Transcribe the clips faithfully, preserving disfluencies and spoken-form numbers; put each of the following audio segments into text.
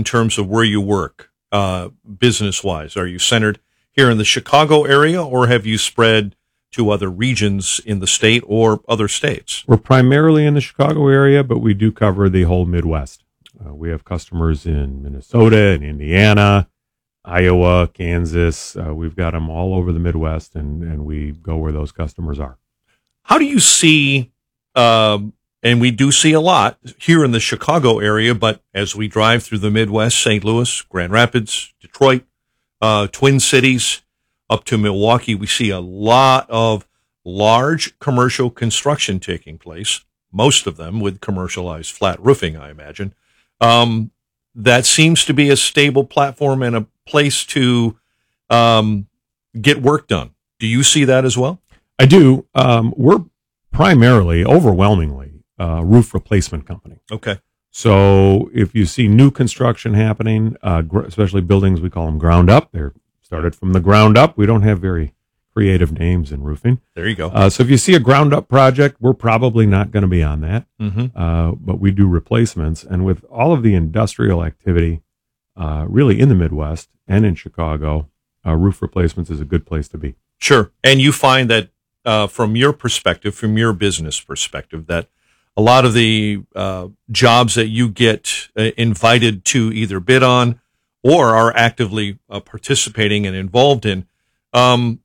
terms of where you work, uh, business-wise? Are you centered here in the Chicago area, or have you spread to other regions in the state or other states? We're primarily in the Chicago area, but we do cover the whole Midwest. Uh, we have customers in Minnesota and Indiana, Iowa, Kansas. Uh, we've got them all over the Midwest, and, and we go where those customers are. How do you see, um, and we do see a lot here in the Chicago area, but as we drive through the Midwest, Saint Louis, Grand Rapids, Detroit, uh, Twin Cities, up to Milwaukee, we see a lot of large commercial construction taking place, most of them with commercialized flat roofing, I imagine. Um, that seems to be a stable platform and a place to um, get work done. Do you see that as well? I do. Um, we're primarily, overwhelmingly, a roof replacement company. Okay. So if you see new construction happening, uh, gr- especially buildings, we call them ground up. They're started from the ground up. We don't have very creative names in roofing. There you go. Uh, so if you see a ground up project, we're probably not going to be on that. Mm-hmm. Uh, but we do replacements. And with all of the industrial activity, uh, really in the Midwest and in Chicago, uh, roof replacements is a good place to be. Sure. And you find that uh, from your perspective, from your business perspective, that a lot of the uh, jobs that you get uh, invited to either bid on or are actively uh, participating and involved in, um,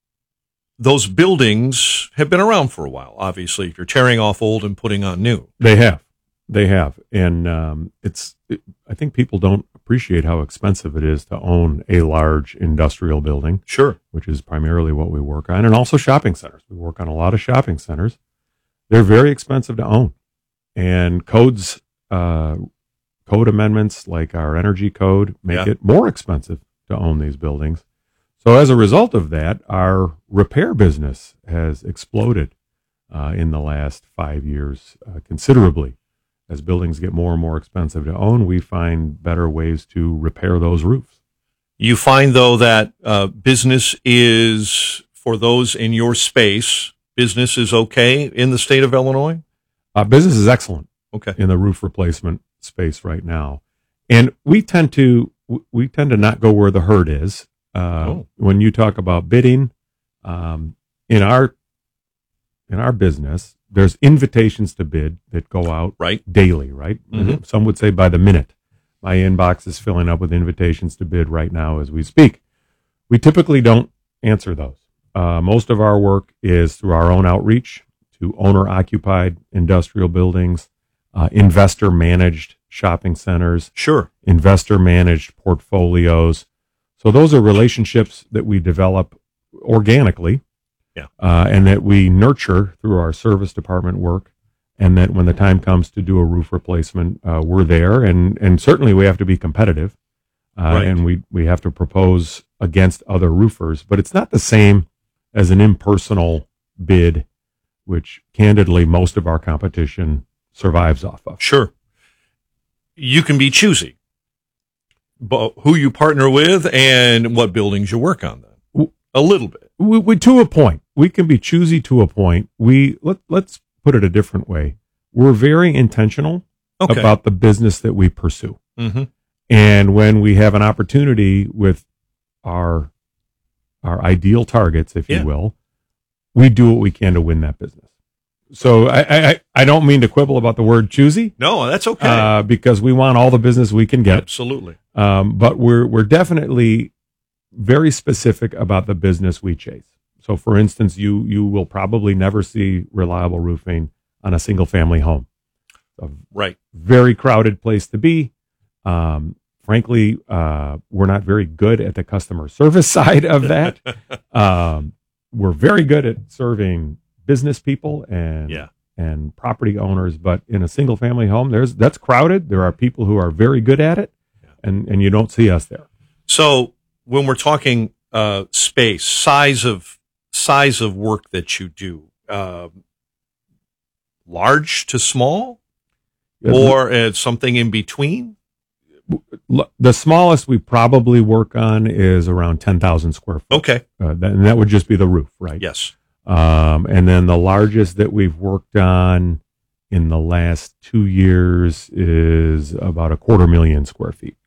those buildings have been around for a while. Obviously, if you're tearing off old and putting on new. They have. They have. And um, it's. It, I think people don't appreciate how expensive it is to own a large industrial building. Sure. Which is primarily what we work on. And also shopping centers. We work on a lot of shopping centers. They're very expensive to own. And codes... Uh, Code amendments like our energy code make yeah. it more expensive to own these buildings. So as a result of that, our repair business has exploded uh, in the last five years uh, considerably. As buildings get more and more expensive to own, we find better ways to repair those roofs. You find, though, that uh, business is, for those in your space, business is okay in the state of Illinois? Uh, business is excellent okay. in the roof replacement space right now, and we tend to we tend to not go where the herd is. Uh, oh. When you talk about bidding, um, in our in our business, there's invitations to bid that go out right daily. Right, mm-hmm. Some would say by the minute. My inbox is filling up with invitations to bid right now as we speak. We typically don't answer those. Uh, most of our work is through our own outreach to owner-occupied industrial buildings. Uh, investor managed shopping centers, sure, investor managed portfolios. So those are relationships that we develop organically, yeah, uh, and that we nurture through our service department work. And that when the time comes to do a roof replacement, uh, we're there, and and certainly we have to be competitive, uh, right. and we we have to propose against other roofers. But it's not the same as an impersonal bid, which candidly most of our competition survives off of. Sure. You can be choosy, but who you partner with and what buildings you work on then. A little bit. We, we, to a point. We can be choosy to a point. We let, let's put it a different way. We're very intentional okay. about the business that we pursue. Mm-hmm. And when we have an opportunity with our our ideal targets, if yeah. you will, we do what we can to win that business. So I, I, I don't mean to quibble about the word choosy. No, that's okay. Uh, because we want all the business we can get. Absolutely. Um, but we're we're definitely very specific about the business we chase. So, for instance, you you will probably never see Reliable Roofing on a single family home. A right. Very crowded place to be. Um, frankly, uh, we're not very good at the customer service side of that. um, we're very good at serving business people and yeah. and property owners, but in a single family home, there's that's crowded. There are people who are very good at it, yeah. and and you don't see us there. So when we're talking uh, space, size of size of work that you do, uh, large to small, yeah, or uh, something in between. The smallest we probably work on is around ten thousand square feet. Okay, uh, that, and that would just be the roof, right? Yes. Um, and then the largest that we've worked on in the last two years is about a quarter million square feet.